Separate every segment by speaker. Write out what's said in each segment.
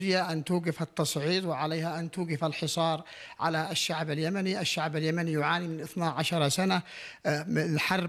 Speaker 1: أن توقف التصعيد وعليها أن توقف الحصار على الشعب اليمني. الشعب اليمني يعاني من 12 سنة من حرب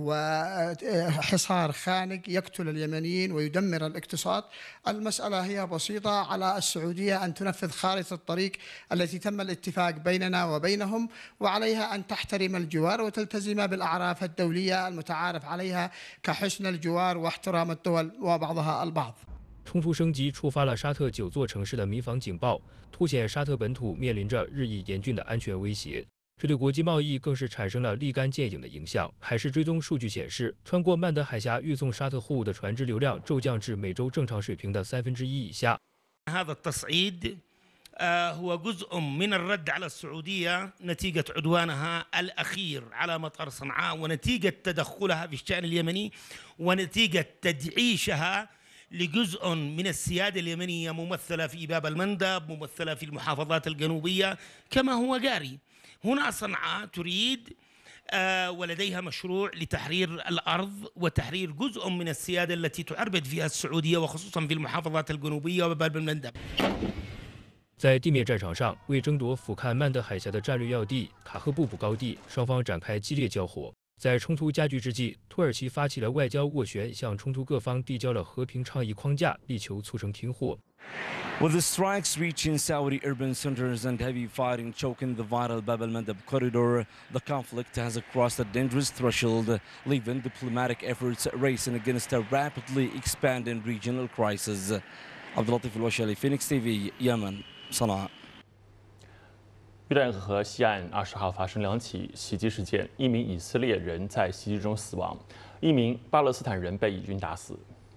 Speaker 1: وحصار خانق يقتل اليمنيين ويدمر الاقتصاد. المسألة هي بسيطة، على السعودية أن تنفذ خارطة الطريق التي تم الاتفاق بيننا وبينهم، وعليها أن تحترم الجوار وتلتزم بالأعراف الدولية المتعارف عليها كحسن الجوار واحترام الدول وبعضها البعض。
Speaker 2: 冲突升级触发了沙特9座城市的民防警报，凸显沙特本土面临着日益严峻的安全威胁。这对国际贸易更是产生了立竿见影的影响。海事追踪数据显示，穿过曼德海峡运送沙特货物的船只流量骤降至每周正常水平的1/3以下。
Speaker 3: هذا التصعيد هو جزء من الرد على السعودية نتيجة عدوانها الأخير على مطار صنعاء ونتيجة تدخلها في الشأن اليمني ونتيجة تدعيشها لجزء من السيادة اليمنية ممثلة في باب المندب، ممثلة في المحافظات الجنوبية كما هو جاري. هنا صنعاء تريد ولديها مشروع لتحرير الأرض وتحرير جزء من السيادة التي تعربد فيها السعودية وخصوصا في المحافظات الجنوبية وباب المندب.
Speaker 2: 在地面战场上，为争夺俯瞰曼德海峡的战略要地卡赫布卜高地，双方展开激烈交火。 在冲突加剧之际，土耳其发起了外交斡旋，向冲突各方递交了和平倡议框架，力求促成停火。
Speaker 4: With the strikes reaching Saudi urban centers and heavy fighting choking the vital Bab al-Mandab corridor, the conflict has crossed a dangerous threshold, leaving diplomatic efforts racing against a rapidly expanding regional crisis. Abdulatif al-Washali, Phoenix TV, Yemen, Sana'a.
Speaker 5: 约旦河西岸20号发生2起袭击事件，一名以色列人在袭击中死亡，一名巴勒斯坦人被以军打死。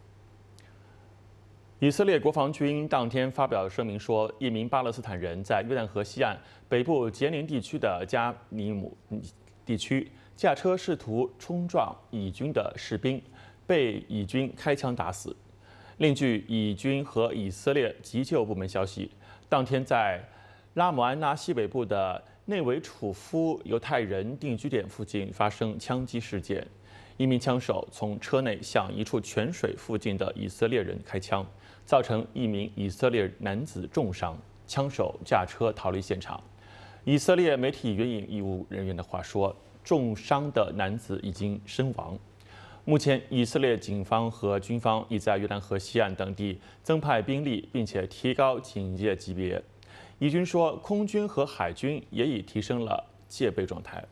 Speaker 5: 以色列国防军当天发表声明说，一名巴勒斯坦人在约旦河西岸北部杰宁地区的加尼姆地区驾车试图冲撞以军的士兵，被以军开枪打死。另据以军和以色列急救部门消息，当天在 拉姆安拉西北部的内维楚夫犹太人定居点附近发生枪击事件，一名枪手从车内向一处泉水附近的以色列人开枪，造成一名以色列男子重伤，枪手驾车逃离现场。以色列媒体援引医务人员的话说，重伤的男子已经身亡。目前，以色列警方和军方已在约旦河西岸等地增派兵力，并且提高警戒级别。 以军说，空军和海军也已提升了戒备状态。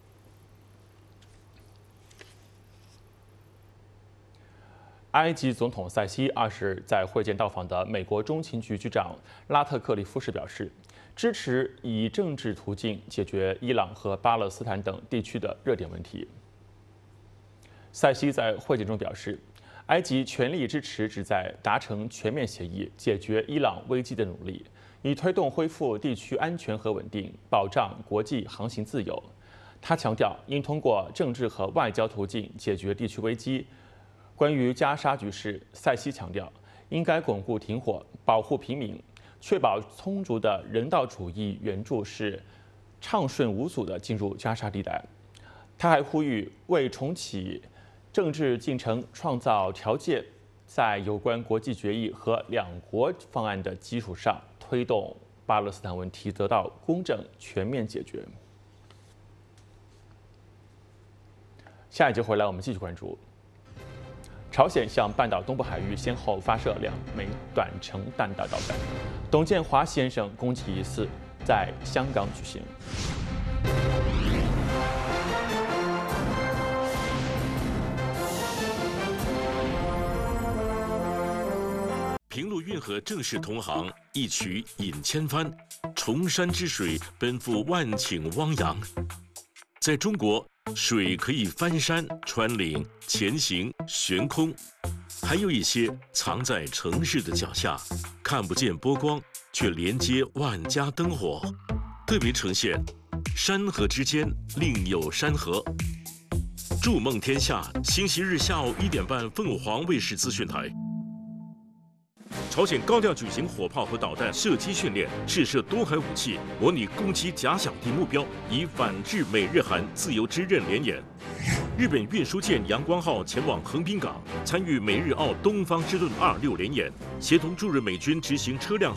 Speaker 5: 埃及总统塞西20日在会见到访的美国中情局局长拉特克利夫时表示，支持以政治途径解决伊朗和巴勒斯坦等地区的热点问题。塞西在会见中表示，埃及全力支持旨在达成全面协议、解决伊朗危机的努力。 以推动恢复地区安全和稳定，保障国际航行自由。他强调，应通过政治和外交途径解决地区危机。关于加沙局势，塞西强调，应该巩固停火，保护平民，确保充足的人道主义援助是畅顺无阻地进入加沙地带。他还呼吁为重启政治进程创造条件，在有关国际决议和两国方案的基础上。 推动巴勒斯坦问题得到公正全面解决。下一节回来，我们继续关注。朝鲜向半岛东部海域先后发射2枚短程弹道导弹，董建华先生攻击疑似在香港举行。
Speaker 6: 平陆运河正式通航，一曲引千帆，崇山之水奔赴万顷汪洋。在中国，水可以翻山、穿岭、前行、悬空，还有一些藏在城市的脚下，看不见波光，却连接万家灯火，特别呈现山河之间另有山河。筑梦天下，星期日下午1点半，凤凰卫视资讯台。 朝鲜高调举行火炮和导弹射击训练，试射多海武器，模拟攻击假想敌目标，以反制美日韩自由之刃联演。 日本运输舰阳光号前往横滨港，参与美日澳东方之盾2 6联演，协同驻日美军执行车辆